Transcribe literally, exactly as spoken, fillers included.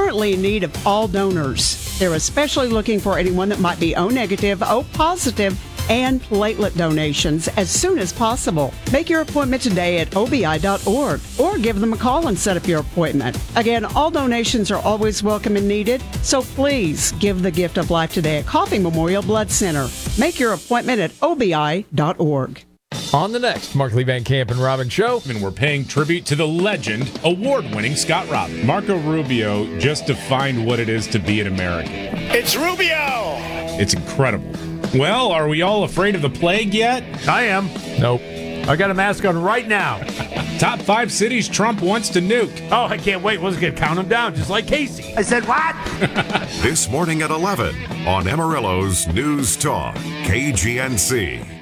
currently in need of all donors. They're especially looking for anyone that might be O negative, O positive, and platelet donations as soon as possible. Make your appointment today at O B I dot org or give them a call and set up your appointment. Again, all donations are always welcome and needed, so please give the gift of life today at Coffee Memorial Blood Center. Make your appointment at O B I dot org. On the next Markley Van Camp and Robin show, and we're paying tribute to the legend, award-winning Scott Robin. Marco Rubio just defined what it is to be an American. It's Rubio! It's incredible. Well, are we all afraid of the plague yet? I am. Nope. I got a mask on right now. Top five cities Trump wants to nuke. Oh, I can't wait. Let's get count them down, just like Casey. I said what? This morning at eleven on Amarillo's News Talk, K G N C.